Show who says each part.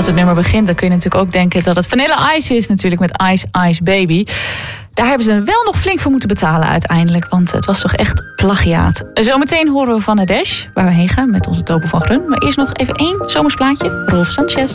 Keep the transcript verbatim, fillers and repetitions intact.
Speaker 1: Als het nummer begint, dan kun je natuurlijk ook denken dat het Vanilla Ice is natuurlijk met Ice Ice Baby. Daar hebben ze wel nog flink voor moeten betalen uiteindelijk, want het was toch echt plagiaat. Zometeen horen we van Nadesh, waar we heen gaan met onze Topo van Grun. Maar eerst nog even één zomersplaatje, Rolf Sanchez.